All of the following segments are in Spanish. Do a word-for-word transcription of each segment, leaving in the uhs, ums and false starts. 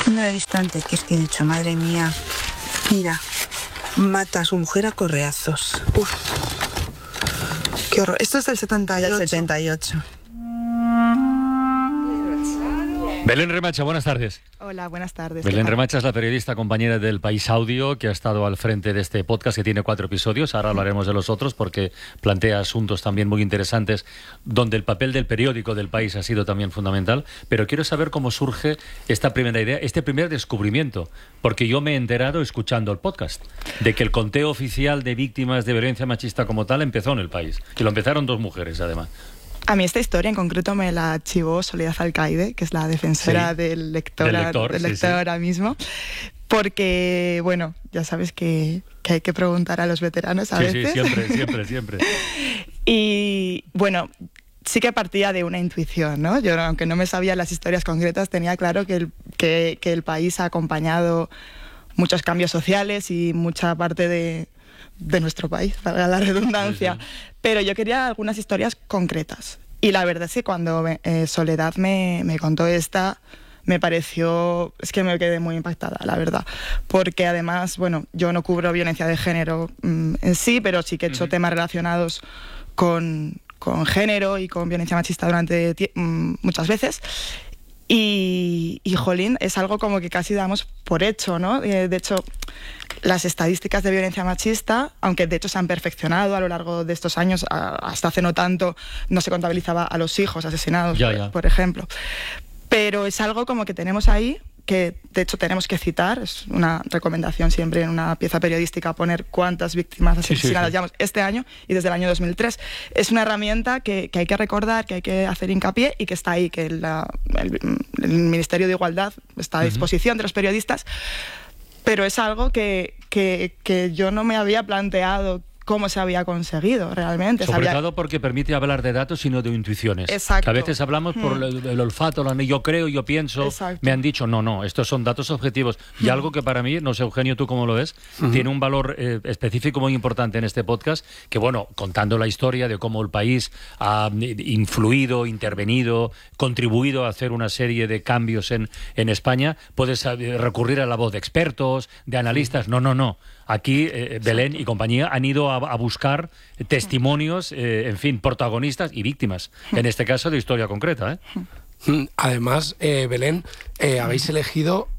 No he visto antes, que es que he dicho, madre mía. Mira, mata a su mujer a correazos. Uf. Qué horror. Esto es del setenta y ocho. Del setenta y ocho. Belén Remacha, buenas tardes. Hola, buenas tardes. Belén Remacha es la periodista compañera del País Audio que ha estado al frente de este podcast que tiene cuatro episodios. Ahora hablaremos de los otros porque plantea asuntos también muy interesantes donde el papel del periódico del País ha sido también fundamental. Pero quiero saber cómo surge esta primera idea, este primer descubrimiento, porque yo me he enterado escuchando el podcast de que el conteo oficial de víctimas de violencia machista como tal empezó en el País. Y lo empezaron dos mujeres, además. A mí esta historia en concreto me la archivó Soledad Alcaide, que es la defensora sí, del lector, del lector, del lector sí, ahora sí. mismo, porque, bueno, ya sabes que, que hay que preguntar a los veteranos a sí, veces. Sí, siempre, siempre, siempre. Y, bueno, sí que partía de una intuición, ¿no? Yo, aunque no me sabía las historias concretas, tenía claro que el, que, que el país ha acompañado muchos cambios sociales y mucha parte de... de nuestro país, para la redundancia, sí, sí. Pero yo quería algunas historias concretas. Y la verdad es que cuando eh, Soledad me, me contó esta, me pareció... Es que me quedé muy impactada, la verdad. Porque además, bueno, yo no cubro violencia de género mmm, en sí, pero sí que he hecho uh-huh. temas relacionados con, con género y con violencia machista durante mmm, muchas veces. Y, y, jolín, es algo como que casi damos por hecho, ¿no? De hecho, las estadísticas de violencia machista, aunque de hecho se han perfeccionado a lo largo de estos años, hasta hace no tanto no se contabilizaba a los hijos asesinados, ya, ya. por ejemplo. Pero es algo como que tenemos ahí, que de hecho tenemos que citar, es una recomendación siempre en una pieza periodística poner cuántas víctimas asesinadas sí, sí, sí. llevamos este año y desde el año dos mil tres. Es una herramienta que, que hay que recordar, que hay que hacer hincapié y que está ahí, que la, el, el Ministerio de Igualdad está a disposición uh-huh. de los periodistas, pero es algo que, que, que yo no me había planteado cómo se había conseguido realmente. Sobre había... todo porque permite hablar de datos y no de intuiciones. Exacto. Que a veces hablamos hmm. por el, el olfato, la, yo creo, yo pienso, Exacto. me han dicho, no, no, estos son datos objetivos. Y hmm. algo que para mí, no sé, Eugenio, tú cómo lo ves, uh-huh. tiene un valor eh, específico muy importante en este podcast, que bueno, contando la historia de cómo el país ha influido, intervenido, contribuido a hacer una serie de cambios en, en España, puedes recurrir a la voz de expertos, de analistas, no, no, no. Aquí eh, Belén y compañía han ido a, a buscar testimonios, eh, en fin, protagonistas y víctimas, en este caso de historia concreta, ¿eh? Además, eh, Belén, eh, habéis elegido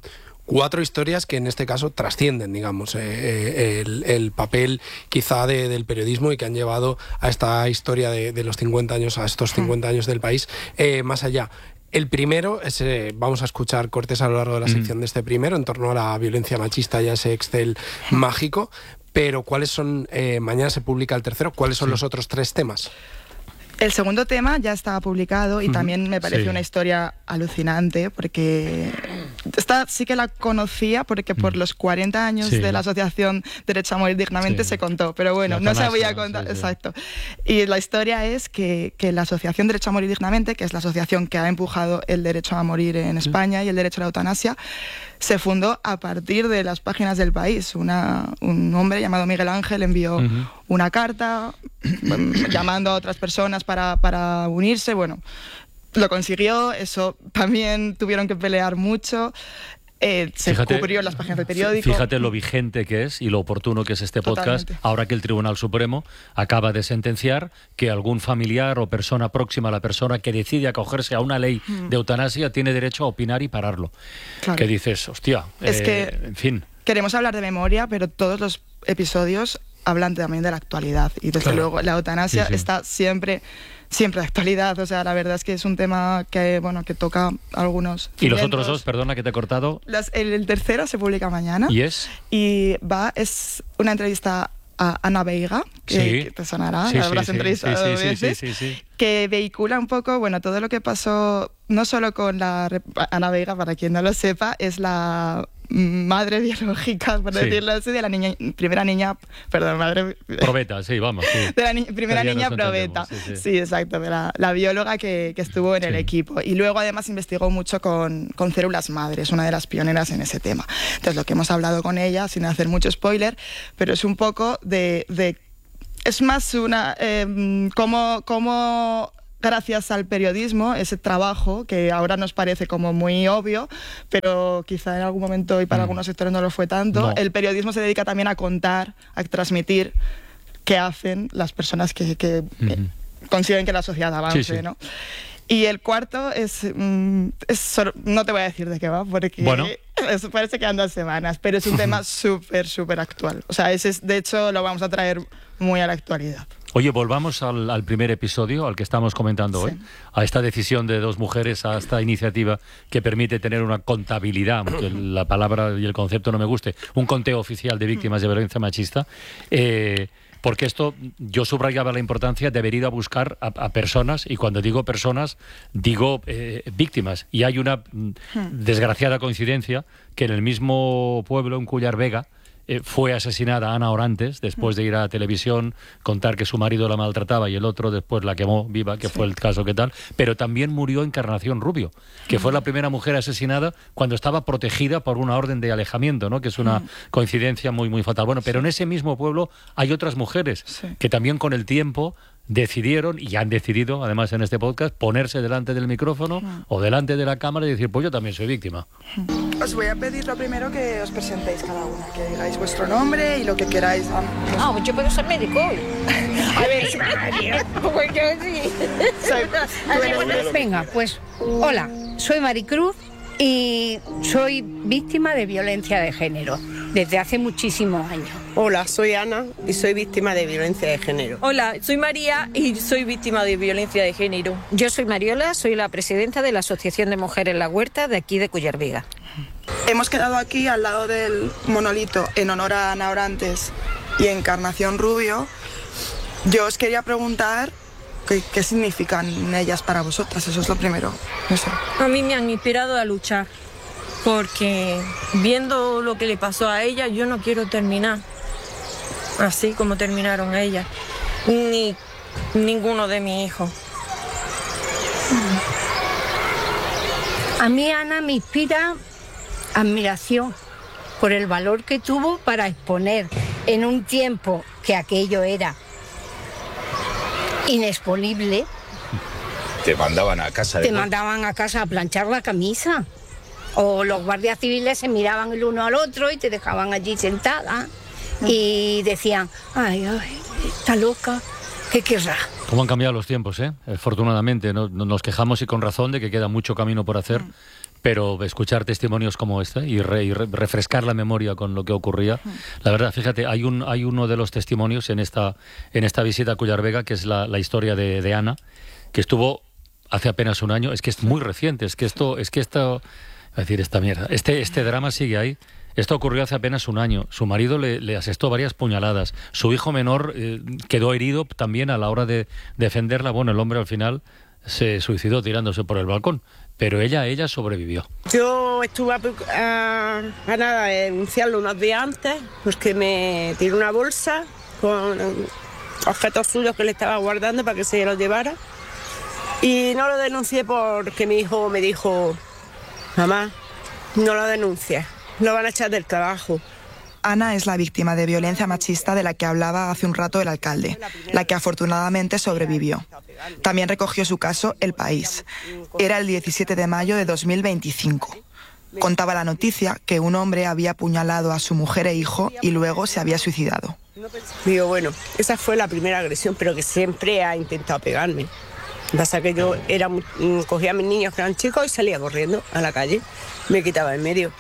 cuatro historias que en este caso trascienden, digamos, eh, el, el papel quizá de, del periodismo y que han llevado a esta historia de, de los cincuenta años, a estos cincuenta años del país, eh, más allá. El primero, es, eh, vamos a escuchar cortes a lo largo de la sección mm. de este primero, en torno a la violencia machista y a ese Excel mágico, pero ¿cuáles son, eh, mañana se publica el tercero, cuáles son sí. los otros tres temas? El segundo tema ya estaba publicado y uh-huh. también me parece sí. una historia alucinante porque esta sí que la conocía porque por los cuarenta años sí. de la Asociación Derecho a Morir Dignamente sí. se contó, pero bueno, la no se había contado, sí, sí. exacto. Y la historia es que, que la Asociación Derecho a Morir Dignamente, que es la asociación que ha empujado el derecho a morir en España sí. y el derecho a la eutanasia, se fundó a partir de las páginas del País. Una, un hombre llamado Miguel Ángel envió uh-huh. una carta llamando a otras personas para, para unirse. Bueno, lo consiguió, eso también tuvieron que pelear mucho. Eh, se fíjate, cubrió en las páginas del periódico. Fíjate lo vigente que es y lo oportuno que es este podcast, Totalmente. Ahora que el Tribunal Supremo acaba de sentenciar que algún familiar o persona próxima a la persona que decide acogerse a una ley mm. de eutanasia tiene derecho a opinar y pararlo. Claro. Que dices, hostia, es eh, que en fin. Queremos hablar de memoria, pero todos los episodios hablan también de la actualidad y desde claro. luego la eutanasia sí, sí. está siempre... siempre de actualidad, o sea, la verdad es que es un tema que, bueno, que toca a algunos. ¿Y los otros dos, perdona que te he cortado? Las, el, el tercero se publica mañana. ¿Y es? Y va, es una entrevista a Ana Veiga, que, sí. que te sonará, sí, la habrás sí, entrevistado sí, sí, veces, sí, sí, sí, sí. que vehicula un poco, bueno, todo lo que pasó, no solo con la... Ana Veiga, para quien no lo sepa, es la madre biológica, por sí. decirlo así, de la niña, primera niña, perdón, madre... Probeta, sí, vamos. Sí. De la ni, primera niña probeta, sí, sí. sí, exacto, de la, la bióloga que, que estuvo en sí. el equipo. Y luego además investigó mucho con, con células madres, una de las pioneras en ese tema. Entonces lo que hemos hablado con ella, sin hacer mucho spoiler, pero es un poco de... de es más una... Eh, cómo... cómo gracias al periodismo, ese trabajo que ahora nos parece como muy obvio, pero quizá en algún momento y para mm. algunos sectores no lo fue tanto, no. El periodismo se dedica también a contar, a transmitir qué hacen las personas que, que mm-hmm. consiguen que la sociedad avance, sí, sí. ¿no? Y el cuarto es, mm, es... No te voy a decir de qué va, porque bueno. eso parece que andan semanas, pero es un tema súper, súper actual. O sea, ese es, de hecho, lo vamos a traer muy a la actualidad. Oye, volvamos al, al primer episodio, al que estamos comentando sí. hoy, a esta decisión de dos mujeres, a esta iniciativa que permite tener una contabilidad, aunque la palabra y el concepto no me guste, un conteo oficial de víctimas de violencia machista, eh, porque esto, yo subrayaba la importancia de haber ido a buscar a, a personas, y cuando digo personas, digo eh, víctimas. Y hay una mm, desgraciada coincidencia que en el mismo pueblo, en Cullar Vega, Eh, fue asesinada Ana Orantes después de ir a la televisión, contar que su marido la maltrataba y el otro después la quemó viva, que sí. fue el caso que tal, pero también murió Encarnación Rubio, que fue la primera mujer asesinada cuando estaba protegida por una orden de alejamiento, ¿no? Que es una coincidencia muy, muy fatal. Bueno, pero en ese mismo pueblo hay otras mujeres sí. que también con el tiempo decidieron, y han decidido, además en este podcast, ponerse delante del micrófono mm. o delante de la cámara y decir, pues yo también soy víctima. Os voy a pedir lo primero que os presentéis cada una, que digáis vuestro nombre y lo que queráis. Ah, pues yo puedo ser médico hoy. A ver, pues yo sí. Soy, venga, pues, hola, soy Maricruz y soy víctima de violencia de género desde hace muchísimos años. Hola, soy Ana y soy víctima de violencia de género. Hola, soy María y soy víctima de violencia de género. Yo soy Mariola, soy la presidenta de la Asociación de Mujeres La Huerta de aquí de Cullar Vega. Hemos quedado aquí al lado del monolito en honor a Ana Orantes y Encarnación Rubio. Yo os quería preguntar qué, qué significan ellas para vosotras, eso es lo primero. No sé. A mí me han inspirado a luchar, porque viendo lo que le pasó a ella, yo no quiero terminar así como terminaron ellas, ni ninguno de mis hijos. A mí Ana me inspira admiración por el valor que tuvo para exponer en un tiempo que aquello era inexponible. Te mandaban a casa de... Te mandaban a casa a planchar la camisa. O los guardias civiles se miraban el uno al otro y te dejaban allí sentada y decían, ay, ay, está loca, ¿qué querrá? ¿Cómo han cambiado los tiempos, eh? Afortunadamente, ¿no? Nos quejamos y con razón de que queda mucho camino por hacer, mm. pero escuchar testimonios como este y, re, y re, refrescar la memoria con lo que ocurría, mm. la verdad, fíjate, hay un hay uno de los testimonios en esta en esta visita a Cullar Vega, que es la, la historia de, de Ana, que estuvo hace apenas un año. Es que es muy reciente, es que esto... Es que esto Es decir, esta mierda. Este, este drama sigue ahí. Esto ocurrió hace apenas un año. Su marido le, le asestó varias puñaladas. Su hijo menor eh, quedó herido también a la hora de defenderla. Bueno, el hombre al final se suicidó tirándose por el balcón. Pero ella, ella sobrevivió. Yo estuve a, a, a nada de denunciarlo unos días antes, porque me tiró una bolsa con objetos suyos que le estaba guardando para que se los llevara. Y no lo denuncié porque mi hijo me dijo... Mamá, no lo denuncies, lo van a echar del trabajo. Ana es la víctima de violencia machista de la que hablaba hace un rato el alcalde, la que afortunadamente sobrevivió. También recogió su caso El País. Era el diecisiete de mayo de dos mil veinticinco. Contaba la noticia que un hombre había apuñalado a su mujer e hijo y luego se había suicidado. Digo, bueno, esa fue la primera agresión, pero que siempre ha intentado pegarme. Pasa que yo era, cogía a mis niños que eran chicos y salía corriendo a la calle, me quitaba en medio.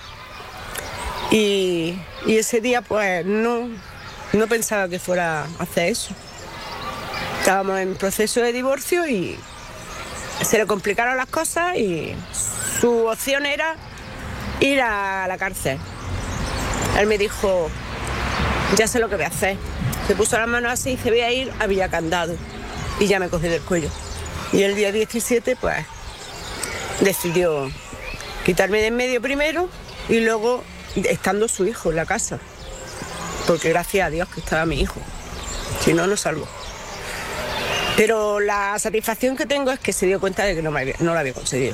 Y, y ese día pues no, no pensaba que fuera a hacer eso. Estábamos en proceso de divorcio y se le complicaron las cosas y su opción era ir a la cárcel. Él me dijo, ya sé lo que voy a hacer. Se puso las manos así y dice, voy a ir a Villacandado. Y ya me cogí del cuello. Y el día diecisiete, pues, decidió quitarme de en medio primero y luego estando su hijo en la casa. Porque gracias a Dios que estaba mi hijo. Si no, lo salvo. Pero la satisfacción que tengo es que se dio cuenta de que no, me había, no lo había conseguido.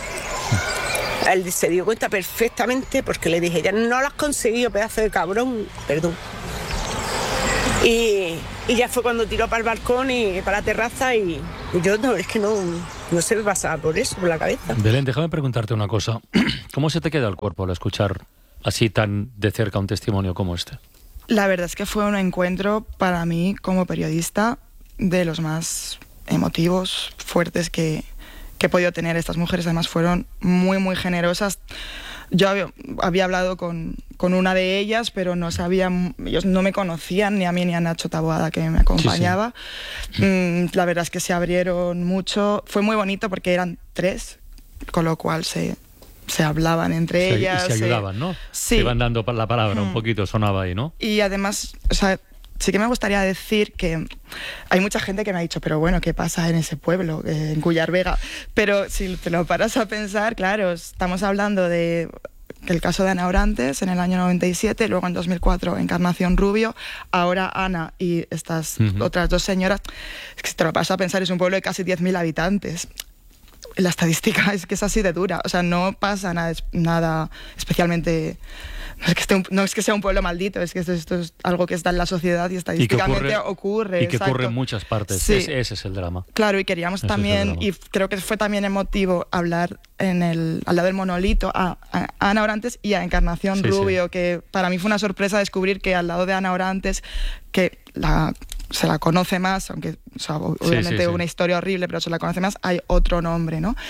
Él se dio cuenta perfectamente porque le dije, ya no lo has conseguido, pedazo de cabrón. Perdón. Y, y ya fue cuando tiró para el balcón y para la terraza y... Y yo no, es que no, no se me pasaba por eso, por la cabeza. Belén, déjame preguntarte una cosa. ¿Cómo se te queda el cuerpo al escuchar así tan de cerca un testimonio como este? La verdad es que fue un encuentro para mí como periodista de los más emotivos, fuertes que, que he podido tener. Estas mujeres además fueron muy, muy generosas. Yo había, había hablado con, con una de ellas, pero no sabían, ellos no me conocían, ni a mí ni a Nacho Taboada, que me acompañaba. Sí, sí. Mm, la verdad es que se abrieron mucho. Fue muy bonito porque eran tres, con lo cual se, se hablaban entre se, ellas. Y se ayudaban, se, ¿no? Sí. Se iban dando la palabra, mm. un poquito sonaba ahí, ¿no? Y además, o sea, sí que me gustaría decir que hay mucha gente que me ha dicho, pero bueno, ¿qué pasa en ese pueblo, en Cuyar Vega? Pero si te lo paras a pensar, claro, estamos hablando de el caso de Ana Orantes en el año noventa y siete, luego en dos mil cuatro Encarnación Rubio, ahora Ana y estas uh-huh. otras dos señoras. Es que si te lo paras a pensar, es un pueblo de casi diez mil habitantes. La estadística es que es así de dura, o sea, no pasa nada, nada especialmente... No es, que esté un, no es que sea un pueblo maldito, es que esto, esto es algo que está en la sociedad y estadísticamente y ocurre, ocurre. Y que ocurre en muchas partes, sí. ese, ese es el drama. Claro, y queríamos ese también, y creo que fue también emotivo hablar en el, al lado del monolito a, a Ana Orantes y a Encarnación sí, Rubio, sí. que para mí fue una sorpresa descubrir que al lado de Ana Orantes, que la... se la conoce más, aunque o sea, obviamente sí, sí, sí. una historia horrible, pero se la conoce más, hay otro nombre, ¿no?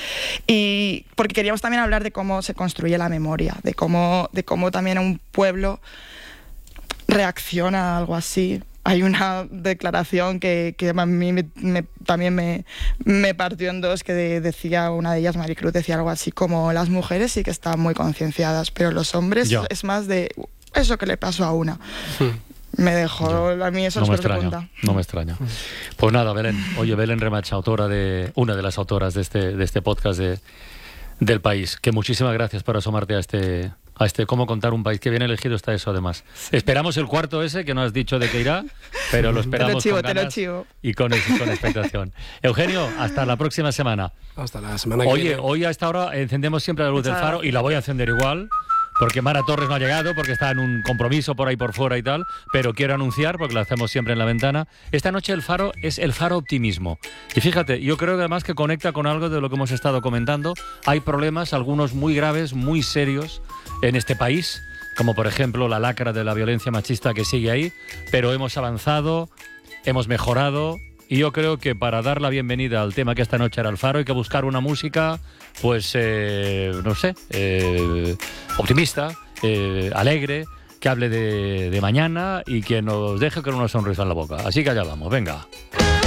Y porque queríamos también hablar de cómo se construye la memoria, de cómo, de cómo también un pueblo reacciona a algo así. Hay una declaración que, que a mí me, me, también me, me partió en dos, que de, decía una de ellas, Maricruz, decía algo así como: las mujeres sí que están muy concienciadas, pero los hombres Yo. es más de eso que le pasó a una. Sí. Me dejó, a mí eso no me es extraña, no me extraña. Pues nada, Belén, oye, Belén Remacha, autora de, una de las autoras de este, de este podcast de, del País, que muchísimas gracias por asomarte a este, a este cómo contar un país, que bien elegido está eso además. Sí. Esperamos el cuarto ese, que no has dicho de qué irá, pero lo esperamos te lo chivo, con ganas te lo chivo. y con, con expectación. Eugenio, hasta la próxima semana. Hasta la semana que Oye, viene. hoy a esta hora encendemos siempre la luz Muchas del faro gracias. Y la voy a encender igual. Porque Mara Torres no ha llegado, porque está en un compromiso por ahí por fuera y tal, pero quiero anunciar, porque lo hacemos siempre en la ventana, esta noche el faro es el faro optimismo. Y fíjate, yo creo que además que conecta con algo de lo que hemos estado comentando. Hay problemas, algunos muy graves, muy serios en este país, como por ejemplo la lacra de la violencia machista que sigue ahí, pero hemos avanzado, hemos mejorado. Y yo creo que para dar la bienvenida al tema que esta noche era el faro hay que buscar una música, pues, eh, no sé, eh, optimista, eh, alegre, que hable de, de mañana y que nos deje con una sonrisa en la boca. Así que allá vamos, venga.